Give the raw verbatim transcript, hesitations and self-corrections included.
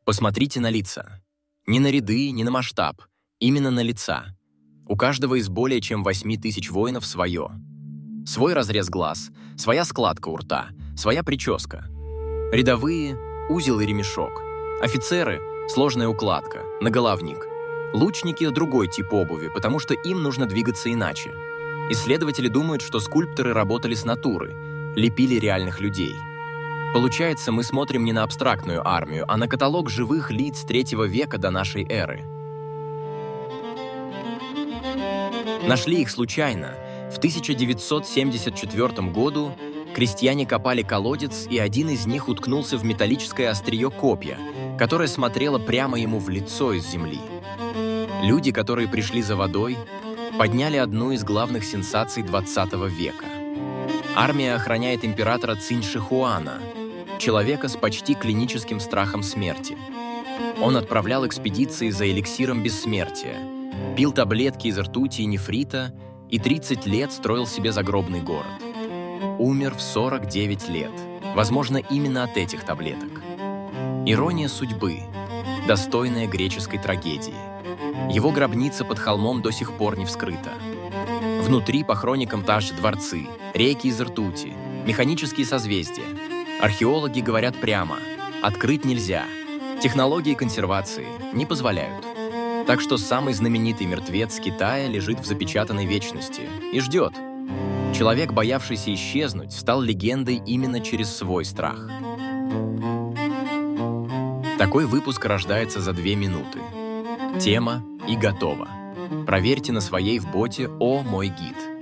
Посмотрите на лица. Не на ряды, не на масштаб, именно на лица. У каждого из более чем восьми тысяч воинов свое. Свой разрез глаз, своя складка у рта, своя прическа. Рядовые – узел и ремешок. Офицеры – сложная укладка, наголовник. Лучники – другой тип обуви, потому что им нужно двигаться иначе. Исследователи думают, что скульпторы работали с натуры, лепили реальных людей. Получается, мы смотрим не на абстрактную армию, а на каталог живых лиц третьего века до нашей эры. Нашли их случайно. В тысяча девятьсот семьдесят четвёртом году крестьяне копали колодец, и один из них уткнулся в металлическое острие копья, которое смотрело прямо ему в лицо из земли. Люди, которые пришли за водой, подняли одну из главных сенсаций двадцатого века. Армия охраняет императора Цинь-Шихуана, человека с почти клиническим страхом смерти. Он отправлял экспедиции за эликсиром бессмертия, пил таблетки из ртути и нефрита и тридцать лет строил себе загробный город. Умер в сорок девять лет, возможно, именно от этих таблеток. Ирония судьбы, достойная греческой трагедии. Его гробница под холмом до сих пор не вскрыта. Внутри по хроникам также дворцы, реки из ртути, механические созвездия. Археологи говорят прямо: открыть нельзя, технологии консервации не позволяют. Так что самый знаменитый мертвец Китая лежит в запечатанной вечности и ждет. Человек, боявшийся исчезнуть, стал легендой именно через свой страх. Такой выпуск рождается за две минуты. Тема и готово. Проверьте на своей в боте «О, мой гид».